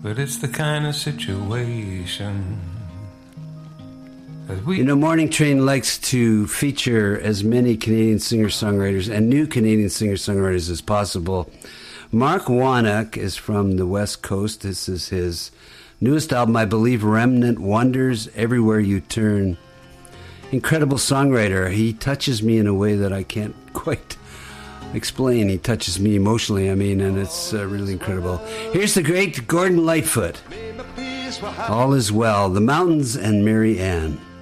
but it's the kind of situation that we... You know, Morning Train likes to feature as many Canadian singer-songwriters and new Canadian singer-songwriters as possible. Mark Wannock is from the West Coast. This is his newest album, I believe, Remnant Wonders, Everywhere You Turn. Incredible songwriter. He touches me in a way that I can't quite explain. He touches me emotionally, and it's really incredible. Here's the great Gordon Lightfoot. All is Well, The Mountains and Mary Ann.